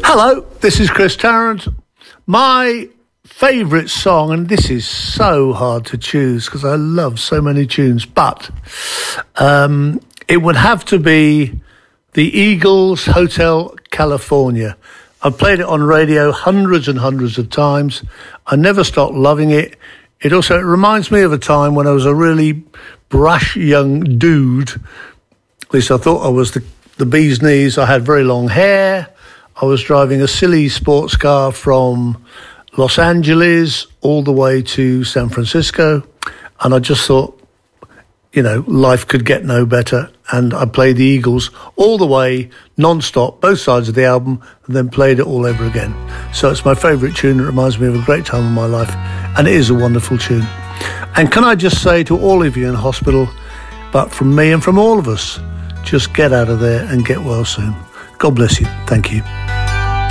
Hello, this is Chris Tarrant. My favourite song, and this is so hard to choose because I love so many tunes, but it would have to be the Eagles' Hotel California. I've played it on radio hundreds and hundreds of times. I never stopped loving it. It reminds me of a time when I was a really brash young dude. At least I thought I was the bee's knees. I had very long hair. I was driving a silly sports car from Los Angeles all the way to San Francisco. And I just thought, life could get no better. And I played the Eagles all the way, non-stop, both sides of the album, and then played it all over again. So it's my favourite tune. It reminds me of a great time in my life. And it is a wonderful tune. And can I just say to all of you in hospital, but from me and from all of us, just get out of there and get well soon. God bless you. Thank you.